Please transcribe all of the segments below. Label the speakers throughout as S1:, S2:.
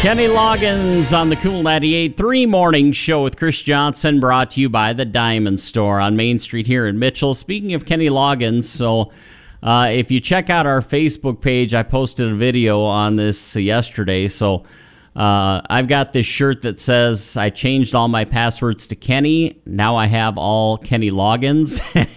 S1: Kenny Loggins on the Cool 98.3 Morning Show with Chris Johnson, brought to you by the Diamond Store on Main Street here in Mitchell. Speaking of Kenny Loggins, so if you check out our Facebook page, I posted a video on this yesterday. So I've got this shirt that says, I changed all my passwords to Kenny. Now I have all Kenny Loggins.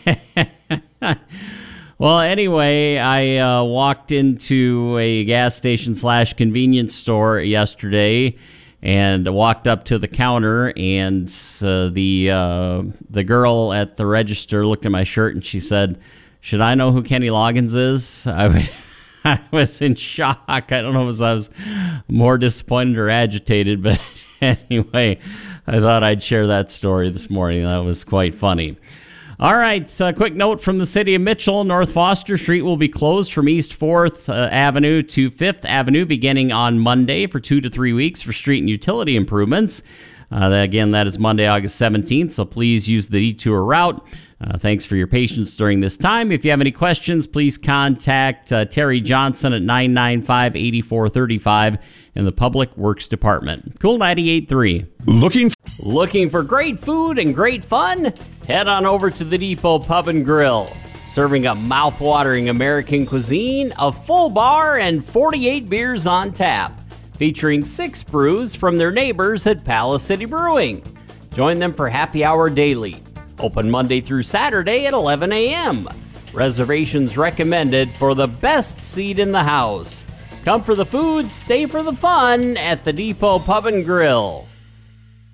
S1: Well, anyway, I walked into a gas station / convenience store yesterday and walked up to the counter, and the girl at the register looked at my shirt and she said, "Should I know who Kenny Loggins is?" I was in shock. I don't know if I was more disappointed or agitated, but anyway, I thought I'd share that story this morning. That was quite funny. All right, so a quick note from the city of Mitchell. North Foster Street will be closed from East 4th Avenue to 5th Avenue beginning on Monday for 2 to 3 weeks for street and utility improvements. Again, that is Monday, August 17th, so please use the detour route. Thanks for your patience during this time. If you have any questions, please contact Terry Johnson at 995-8435 in the Public Works Department. Cool 98.3. Looking for great food and great fun? Head on over to the Depot Pub and Grill. Serving a mouth-watering American cuisine, a full bar, and 48 beers on tap. Featuring 6 brews from their neighbors at Palace City Brewing. Join them for happy hour daily. Open Monday through Saturday at 11 a.m. Reservations recommended for the best seat in the house. Come for the food, stay for the fun at the Depot Pub and Grill.